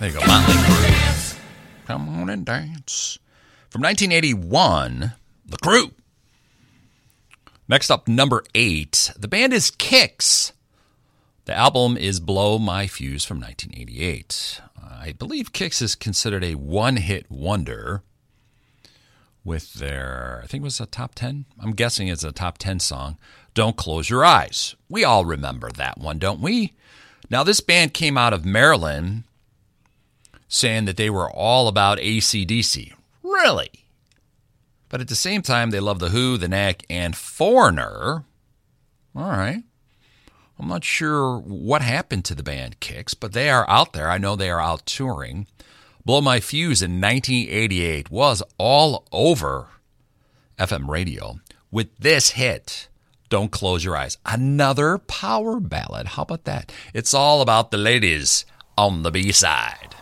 There you go, Motley Crue. Come on and dance. From 1981, The Crew. Next up, number 8. The band is Kix. The album is Blow My Fuse from 1988. I believe Kix is considered a one-hit wonder with their, I think it was a top 10. I'm guessing it's a top 10 song, Don't Close Your Eyes. We all remember that one, don't we? Now, this band came out of Maryland saying that they were all about AC/DC. Really? But at the same time, they love The Who, The Knack, and Foreigner. All right. I'm not sure what happened to the band Kix, but they are out there. I know they are out touring. Blow My Fuse in 1988 was all over FM radio with this hit, Don't Close Your Eyes. Another power ballad. How about that? It's all about the ladies on the B-side.